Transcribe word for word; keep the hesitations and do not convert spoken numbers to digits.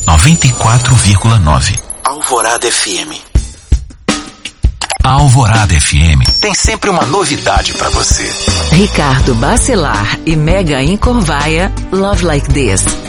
noventa e quatro vírgula nove. Alvorada F M. A Alvorada F M tem sempre uma novidade pra você. Ricardo Bacelar e Mega Incorvaia, Love Like This.